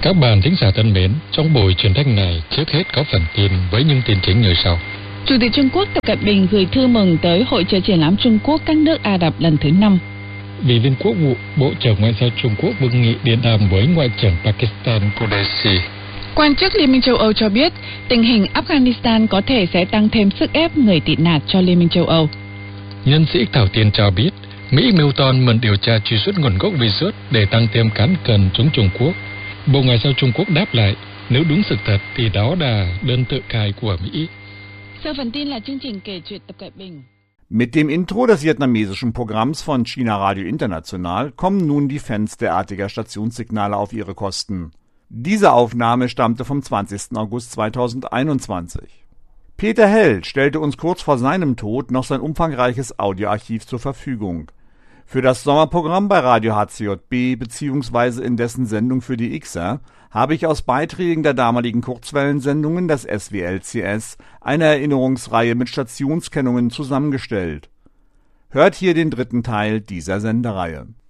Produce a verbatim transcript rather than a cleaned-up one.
Các bạn thính giả thân mến, trong buổi truyền thanh này, trước hết có phần tin với những tin chính như sau. Chủ tịch Trung Quốc Tập Cận Bình gửi thư mừng tới Hội chợ triển lãm Trung Quốc các nước Ả Rập lần thứ năm. Ủy viên Quốc vụ, Bộ trưởng Ngoại giao Trung Quốc Vương Nghị điện đàm với Ngoại trưởng Pakistan Qureshi. Quan chức Liên minh châu Âu cho biết, tình hình Afghanistan có thể sẽ tăng thêm sức ép người tị nạn cho Liên minh châu Âu. Nhân sĩ Thảo Tiên cho biết, Mỹ mưu toan mượn điều tra truy xuất nguồn gốc virus để tăng thêm cán cân chống Trung Quốc. Bộ Ngoại giao Trung Quốc đáp lại, nếu đúng sự thật thì đó là đơn tự khai của Mỹ. Sau phần tin là chương trình kể chuyện Tập Cận Bình. Mit dem Intro des vietnamesischen Programms von China Radio International kommen nun die Fans derartiger Stationssignale auf ihre Kosten. Diese Aufnahme stammte vom zwanzigsten August zweitausendeinundzwanzig. Peter Held stellte uns kurz vor seinem Tod noch sein umfangreiches Audioarchiv zur Verfügung. Für das Sommerprogramm bei Radio H C J B bzw. in dessen Sendung für die Xer habe ich aus Beiträgen der damaligen Kurzwellensendungen des S W L C S eine Erinnerungsreihe mit Stationskennungen zusammengestellt. Hört hier den dritten Teil dieser Sendereihe.